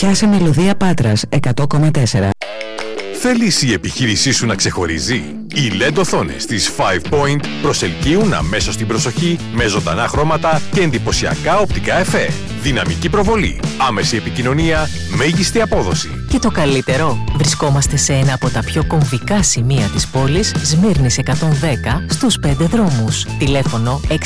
Πιάσε Μελωδία Πάτρας 100,4. Θέλεις η επιχείρησή σου να ξεχωρίζει? Οι LED οθόνες της 5 Point προσελκύουν αμέσως την προσοχή με ζωντανά χρώματα και εντυπωσιακά οπτικά εφέ. Δυναμική προβολή, άμεση επικοινωνία, μέγιστη απόδοση. Και το καλύτερο, βρισκόμαστε σε ένα από τα πιο κομβικά σημεία της πόλης, Σμύρνης 110, στους 5 δρόμους. Τηλέφωνο 6936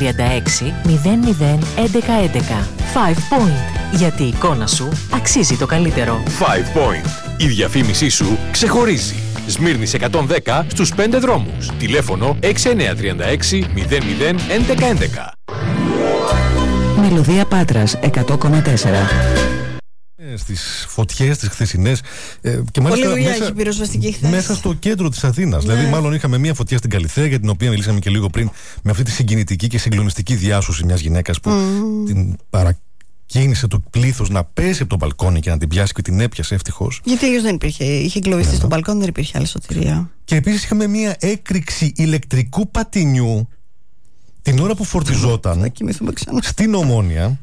00 1111. 5 Point, γιατί η εικόνα σου αξίζει το καλύτερο. 5 Point, η διαφήμισή σου ξεχωρίζει. Σμύρνης 110 στους 5 δρόμους. Τηλέφωνο 6936 00 1111. Μελωδία Πάτρας 100,4. Στις φωτιές τις χθεσινές και μάλιστα μέσα στο κέντρο της Αθήνας. Ναι. Δηλαδή, μάλλον είχαμε μια φωτιά στην Καλιθέα, για την οποία μιλήσαμε και λίγο πριν, με αυτή τη συγκινητική και συγκλονιστική διάσωση μιας γυναίκας που την παρακίνησε το πλήθος να πέσει από το μπαλκόνι και να την πιάσει, και την έπιασε ευτυχώς. Γιατί αλλιώς δεν υπήρχε. Είχε εγκλωβιστεί στο μπαλκόνι, δεν υπήρχε άλλη σωτηρία. Και επίσης είχαμε μια έκρηξη ηλεκτρικού πατινιού την ώρα που φορτιζόταν στην Ομόνια.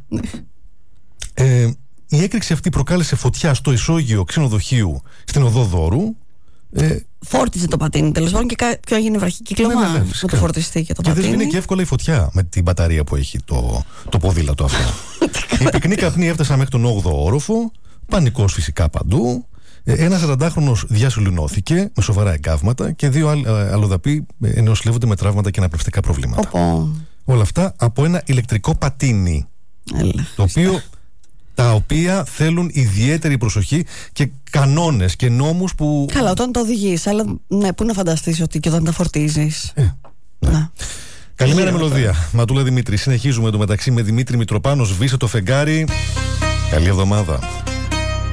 Η έκρηξη αυτή προκάλεσε φωτιά στο ισόγειο ξενοδοχείου στην Οδό Δώρου. Φόρτιζε το πατίνι, τέλος πάντων, και έγινε βραχικύκλωμα με το φορτιστή και το πατίνι. Και δεν σβήνει και εύκολα η φωτιά με την μπαταρία που έχει το ποδήλατο αυτό. Η πυκνή καπνή έφτασε μέχρι τον 8ο όροφο. Πανικός φυσικά παντού. Ένας 40χρονος διασωληνώθηκε με σοβαρά εγκάβματα και 2 αλλοδαποί νεοσυλλεύονται με τραύματα και αναπνευστικά προβλήματα. Όλα αυτά από ένα ηλεκτρικό πατίνι. Τα οποία θέλουν ιδιαίτερη προσοχή και κανόνες και νόμους που... Καλά, όταν το οδηγείς, αλλά ναι, πού να φανταστείς ότι και όταν τα φορτίζεις. Ναι. Καλημέρα Μελωδία, Ματούλα Δημήτρη. Συνεχίζουμε το μεταξύ με Δημήτρη Μητροπάνο. Σβήσε το φεγγάρι. Καλή εβδομάδα.